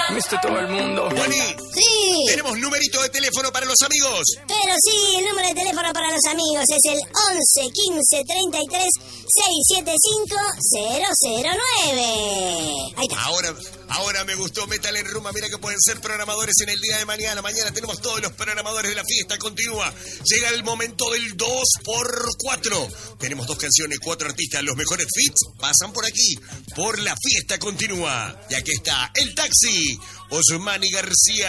Viste todo el mundo. Juani, Sí. tenemos numerito de teléfono para los amigos. Pero sí, el número de teléfono para los amigos es el 11 15 33 675 009. Ahí está. Ahora me gustó Metal en Ruma. Mira que pueden ser programadores en el día de mañana. Mañana tenemos todos los programadores de la fiesta continua. Llega el momento del 2x4. Tenemos 2 canciones, 4 artistas. Los mejores feats pasan por aquí, por la fiesta continua. Y aquí está El Taxi, Osmani García.